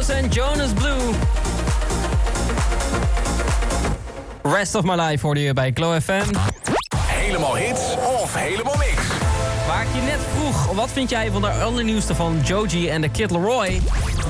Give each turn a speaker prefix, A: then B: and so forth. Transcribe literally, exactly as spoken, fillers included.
A: Migos en Jonas Blue. Rest of My Life hoorde je bij Glow F M.
B: Helemaal hits of helemaal niks.
A: Waar ik je net vroeg, wat vind jij van de allernieuwste van Joji en de Kid Laroi?